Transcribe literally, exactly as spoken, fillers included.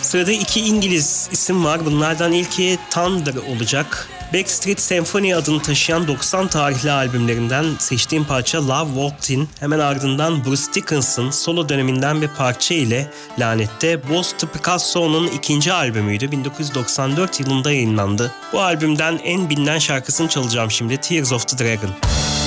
Sırada iki İngiliz isim var. Bunlardan ilki Thunder olacak. Backstreet Symphony adını taşıyan doksan tarihli albümlerinden seçtiğim parça Love Walked In. Hemen ardından Bruce Dickinson'ın solo döneminden bir parça ile Lanet'te Boss to Picasso'nun ikinci albümüydü. bin dokuz yüz doksan dört yılında yayınlandı. Bu albümden en bilinen şarkısını çalacağım şimdi, Tears of the Dragon.